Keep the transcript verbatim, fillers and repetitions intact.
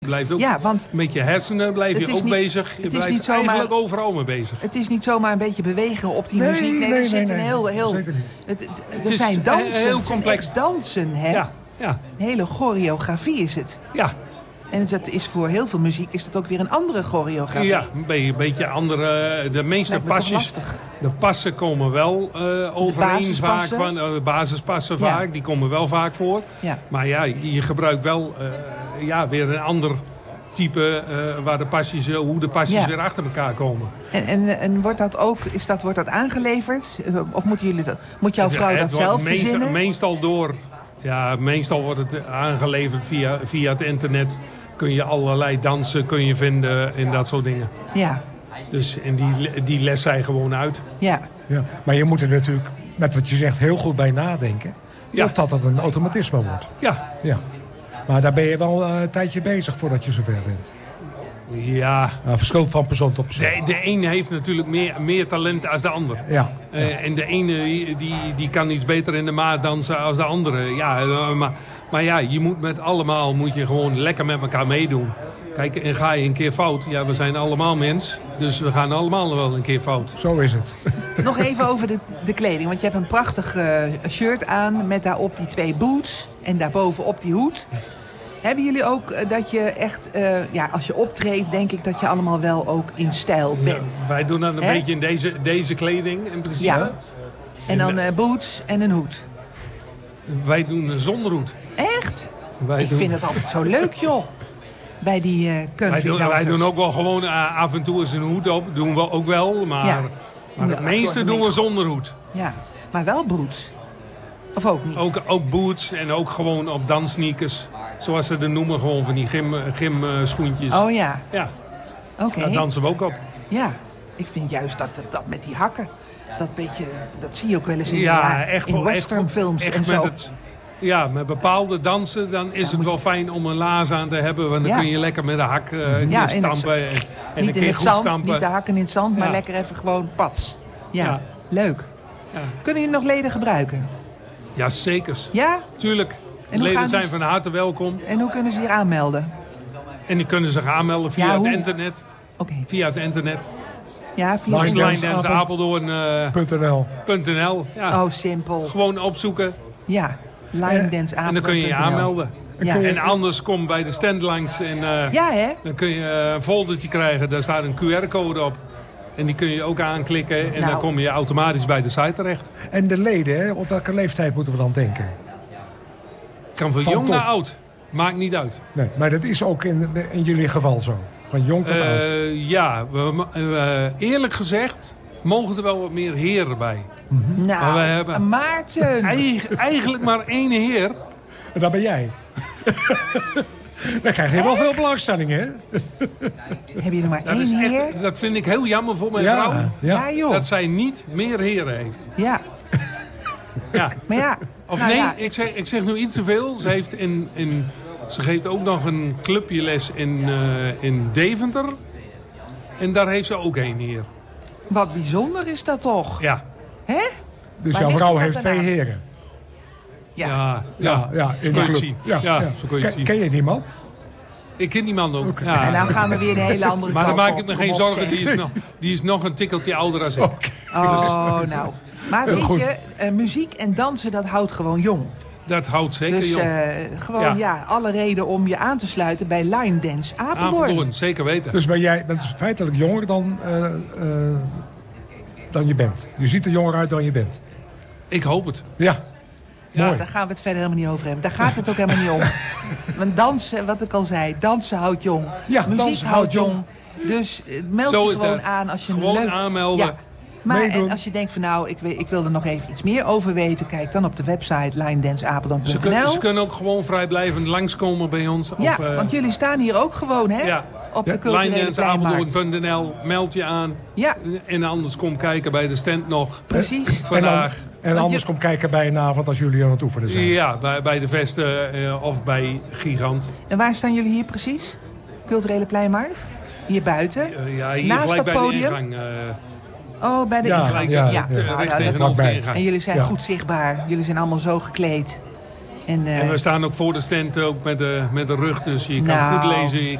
Blijft ook Ja, want met je hersenen blijf je ook niet, bezig. Je het blijft is niet zomaar, eigenlijk overal mee bezig. Het is niet zomaar een beetje bewegen op die nee, muziek. Nee, nee, er zit nee, een nee, heel... heel zeker niet. het, het, Het er is zijn dansen. heel het zijn complex. echt dansen, hè? Ja, ja, Een hele choreografie is het. ja. En dat is voor heel veel muziek is dat ook weer een andere choreografie. Ja, een beetje, een beetje andere. De meeste Lijkt me toch pasjes. lastig. De passen komen wel uh, overeen vaak. basispassen? Van, uh, basispassen Ja. vaak. Die komen wel vaak voor. Ja. Maar ja, je gebruikt wel uh, ja, weer een ander type. Uh, waar de pasjes, uh, hoe de pasjes Ja. weer achter elkaar komen. En, en, en wordt dat ook is dat, wordt dat aangeleverd? Of moeten jullie dat, moet jouw vrouw Ja, dat het wordt zelf meestal, verzinnen? Meestal door. Ja, meestal wordt het aangeleverd via, via het internet. Kun je allerlei dansen kun je vinden en dat soort dingen. Ja, Dus en die, die les zij gewoon uit. ja. Ja, maar je moet er natuurlijk, met wat je zegt, heel goed bij nadenken. Ja. Totdat het een automatisme wordt. Ja, Ja. Maar daar ben je wel uh, een tijdje bezig voordat je zover bent. ja. Nou, verschilt van persoon tot persoon. De, de ene heeft natuurlijk meer, meer talent dan de ander. Ja. Uh, en de ene die, die kan iets beter in de maat dansen als de andere. Ja, uh, maar, maar ja, je moet met allemaal moet je gewoon lekker met elkaar meedoen. Kijk, en ga je een keer fout. Ja, we zijn allemaal mens. Dus we gaan allemaal wel een keer fout. Zo is het. Nog even over de, de kleding. Want je hebt een prachtig uh, shirt aan met daarop die twee boots. En daarbovenop die hoed. Hebben jullie ook uh, dat je echt, uh, ja, als je optreedt, denk ik dat je allemaal wel ook in stijl bent. Ja, wij doen dan een Hè? beetje in deze, deze kleding in principe. Ja. En dan uh, boots en een hoed. Wij doen een zonder hoed. Echt? Wij ik doen, vind het altijd zo leuk, joh. Bij die uh, country wij, doen, wij dansers. doen ook wel gewoon uh, af en toe eens een hoed op. Doen we ook wel. Maar, Ja. maar het Ja, meeste voor- doen we zonder hoed. Ja, maar wel boots. Of ook niet? Ook, ook boots en ook gewoon op danssneakers. Zoals ze er noemen, gewoon van die gym, gym uh, schoentjes. Oh ja, Ja, oké. daar dansen we ook op. Ja, ik vind juist dat, dat, dat met die hakken, dat beetje, dat zie je ook wel eens in, Ja, ja, echt in wel- echt westernfilms echt en met zo. het- Ja, met bepaalde dansen dan is Ja, het moet wel je- fijn om een laars aan te hebben. Want dan Ja. kun je lekker met de hak uh, een Ja, keer in het- stampen. En, en een Niet in keer het goed zand, stampen. niet de hakken in het zand, maar Ja. lekker even gewoon pats. Ja, Ja. leuk. Ja. Kunnen jullie nog leden gebruiken? Ja, zeker. Ja? Tuurlijk. En hoe Leden gaan zijn die- van harte welkom. En hoe kunnen ze zich aanmelden? En die kunnen zich aanmelden via Ja, het hoe? internet. Oké. Via het internet. Ja, via Line de Dance Line Dance Apeldoorn Punt N L. punt n l. Ja. Oh, simpel. Gewoon opzoeken Ja, line dance en dan kun je je aanmelden. Ja. En anders kom bij de stand langs en uh, Ja, hè? dan kun je een foldertje krijgen. Daar staat een Q R-code op. En die kun je ook aanklikken en Nou. dan kom je automatisch bij de site terecht. En de leden, hè, op welke leeftijd moeten we dan denken? Kan van Van jong tot. naar oud. Maakt niet uit. Nee, maar dat is ook in, in jullie geval zo. Van jong tot oud. Uh, ja, we, uh, eerlijk gezegd mogen er wel wat meer heren bij. Nou, Maar we hebben- Maarten. Eig- eigenlijk maar één heer. En dat ben jij. Dan krijg je wel veel belangstelling, hè? Heb je er maar Dat, één is heer? echt, dat vind ik heel jammer voor mijn Ja, vrouw. ja. Ja, joh. Dat zij niet meer heren heeft. Ja, Ja. maar ja. Of nou nee, ja, ik, zeg, ik zeg nu iets te veel. Ze, heeft in, in, ze geeft ook nog een clubje les in, uh, in Deventer. En daar heeft ze ook één heer. Wat bijzonder is dat toch? Ja. Hè? Dus Maar jouw ligt vrouw het heeft aan twee de naam? heren. Ja. Ja, ja, ja, zo in kun je de het club. zien. Ja, Ja. zo kun je het Ken, zien. ken je die man? Ik ken die man ook. Ja. En nou gaan we weer de hele andere Maar dan kant maak ik op. me Kom geen op, zorgen. zeg. Die is, nog, die is nog een tikkeltje ouder dan ik. Oh, nou. Maar weet Goed. je, uh, muziek en dansen, dat houdt gewoon jong. Dat houdt zeker, Dus jong. uh, gewoon, Ja. ja. alle reden om je aan te sluiten bij Line Dance Apeldoorn. Apeldoorn, zeker weten. Dus ben jij dat is feitelijk jonger dan, uh, uh, dan je bent. Je ziet er jonger uit dan je bent. Ik hoop het. Ja, Ja. mooi. Daar gaan we het verder helemaal niet over hebben. Daar gaat het ook helemaal niet om. Want dansen, wat ik al zei, dansen houdt jong. Ja, Muziek dansen houdt houdt jong. Dus uh, meld Zo je is gewoon dat. aan als je Gewoon een leuk... aanmelden. Ja. Maar Meedoen. en als je denkt van nou, ik, wil- ik wil er nog even iets meer over weten. Kijk dan op de website line dance apeldoorn Ze, punt n kunnen, l. ze kunnen ook gewoon vrijblijvend langskomen bij ons. Ja, of, uh, want jullie staan hier ook gewoon, hè? Ja. Op de Ja, culturele pleinmarkt. linedanceapeldoorn punt n l. Meld je aan. Ja, En anders kom kijken bij de stand nog. precies. En, dan, Vandaag. en Want anders je- kom kijken bij een avond als jullie aan het oefenen zijn. Ja, bij, bij de Vesten uh, of bij Gigant. En waar staan jullie hier precies? Culturele pleinmarkt? Hier buiten? Uh, ja, hier Naast gelijk dat bij podium? de ingang. Uh, Oh, bij de Ja, ingang. gelijk ja, uh, ja. te- Nou, recht nou, tegenover vlakbij. de ingang. En jullie zijn Ja. goed zichtbaar. Jullie zijn allemaal zo gekleed. En, uh, en we staan ook voor de stand ook met de, met de rug, dus je kan nou, goed lezen. Je